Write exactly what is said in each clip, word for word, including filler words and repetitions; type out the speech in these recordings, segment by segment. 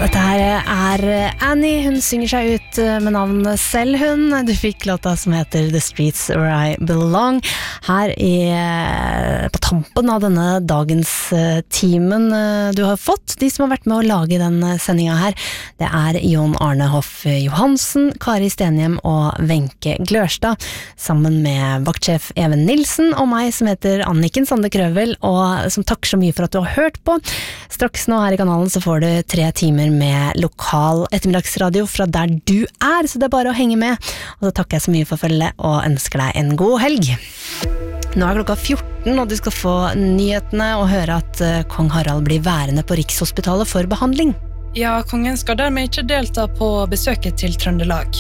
Dette her er Annie, hun synger seg ut med navnet selv hun. Du fikk låta som heter The Streets Where I Belong. Her i, på tampen av denne dagens timen du har fått. De som har vært med å lage den sendingen her, det er Jon Arne Hoff Johansen, Kari Stenhjem og Wenche Glørstad, sammen med vaktsjef Even Nilsen og meg som heter Anniken Sande Krøvel, og som takker så mye for at du har hørt på. Straks nå her i kanalen så får du tre timer med lokal ettermiddagsradio fra der du er, så det er bare å henge med. Og så takker jeg så mye for følget og ønsker deg en god helg. Nå er klokka fjorten, og du skal få nyhetene og høre at kong Harald blir værende på Rikshospitalet for behandling. Ja, kongen skal dermed ikke delta på besøket til Trøndelag.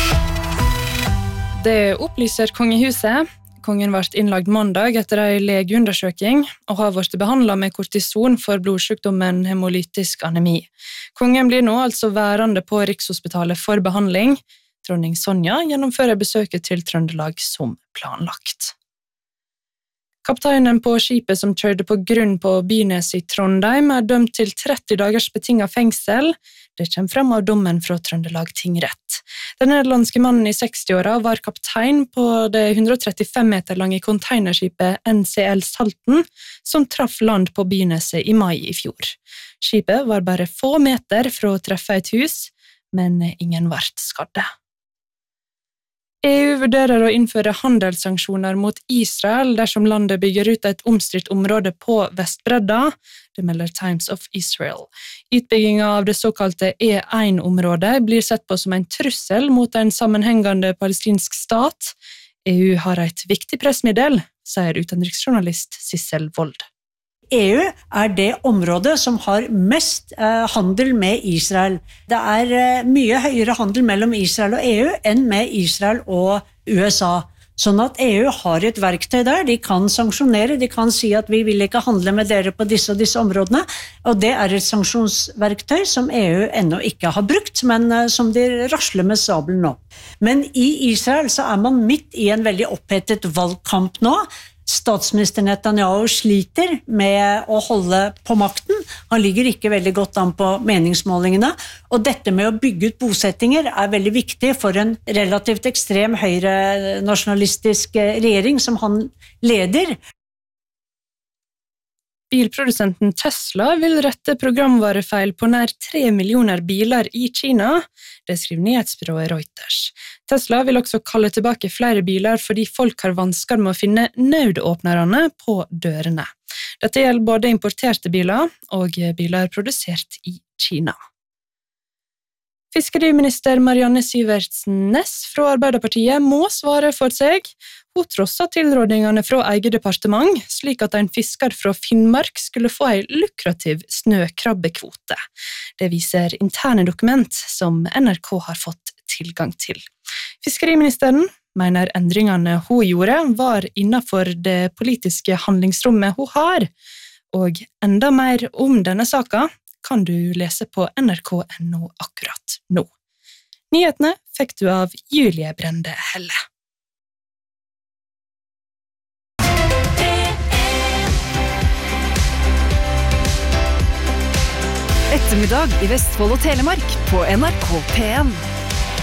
Det opplyser kongehuset. Kongen ble innlagt mandag etter en legeundersøking og har vært behandlet med kortison for blodsykdommen hemolytisk anemi. Kongen blir nå altså værende på Rikshospitalet for behandling. Dronning Sonja gjennomfører besøket til Trøndelag som planlagt. Kapteinen på skipet som kjørte på grunn på Bynes i Trondheim er dømt til tretti dagers betinget fengsel. Det kommer frem av dommen fra Trøndelag tingrett. Den nederlandske mannen i seksti-åra var kaptein på det hundre og trettifem meter lange containerskipet N C L Salten, som traff land på Byneset i mai i fjor. Skipet var bare få meter fra å treffe et hus, men ingen ble skadde. E U vurderer å innføre handelssanksjoner mot Israel dersom landet bygger ut et omstridt område på Vestbredda, det melder Times of Israel. Utbyggingen av det såkalte E én-området blir sett på som en trussel mot en sammenhengende palestinsk stat. E U har et viktig pressmiddel, sier utenriksjournalist Sissel Wold. E U er det området som har mest eh, handel med Israel. Det er eh, mye høyere handel mellom Israel og E U enn med Israel og U S A. Sånn at E U har et verktøy der, de kan sanksjonere, de kan si at vi vil ikke handle med dere på disse og disse områdene, og det er et sanksjonsverktøy som E U ennå ikke har brukt, men eh, som de rasler med sabelen nå. Men i Israel så er man midt i en veldig opphetet valgkamp nå. Statsminister Netanyahu sliter med å holde på makten. Han ligger ikke veldig godt an på meningsmålingene, og dette med å bygge ut bosettinger er veldig viktig for en relativt ekstrem høyre nasjonalistisk regjering som han leder. Bilprodusenten Tesla vil rette programvarefeil på nær tre millioner biler i Kina, det skriver nyhetsbyrået Reuters. Tesla vil også kalle tilbake flere biler fordi folk har vansker med å finne nødåpnerne på dørene. Dette gjelder både importerte biler og biler produsert i Kina. Fiskeriminister Marianne Sivertsen Næss fra Arbeiderpartiet må svare for seg. Hun trosset tilrådingene fra eget departement, slik at en fisker fra Finnmark skulle få en lukrativ snøkrabbekvote. Det viser interne dokument som N R K har fått tilgang til. Fiskeriministeren mener endringene hun gjorde var innenfor det politiske handlingsrommet hun har, og enda mer om denne saken kan du lese på N R K punktum N O akkurat nå. Nyhetene fikk du av Julie Brende Helle. Ettermiddag i Vestfold og Telemark på N R K P en.